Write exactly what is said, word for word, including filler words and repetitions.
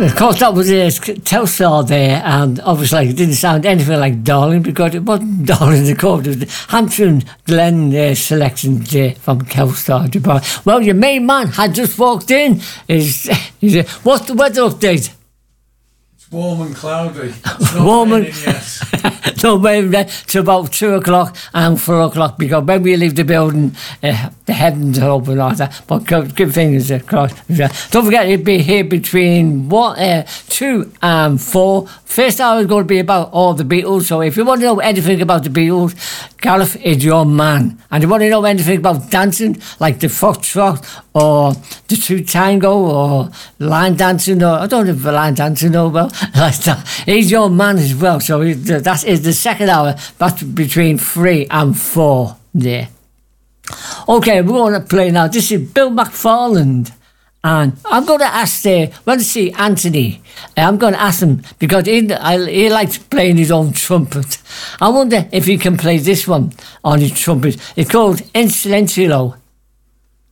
Of course, that was a Telstar there, and obviously it didn't sound anything like Darling because it wasn't Darling the Court. It was the Hampshire and Glen uh, selection there from Telstar. Well, your main man had just walked in. Is, is, what's the weather update? It's warm and cloudy. It's not warm and raining yet. No, maybe to about two o'clock and four o'clock because when we leave the building, uh, the heavens are open like that. But good fingers across. Don't forget, it'll be here between one, uh, two and four. First hour is going to be about all the Beatles. So if you want to know anything about the Beatles, Gareth is your man. And if you want to know anything about dancing, like the foxtrot or the two tango or line dancing, or I don't know if line dancing know well like that. He's your man as well. So he, that is the second hour. That's between three and four there. Okay, we're going to play now. This is Bill McFarland. And I'm going to ask, uh, when I see Anthony, I'm going to ask him, because he, I, he likes playing his own trumpet. I wonder if he can play this one on his trumpet. It's called In Silenzio.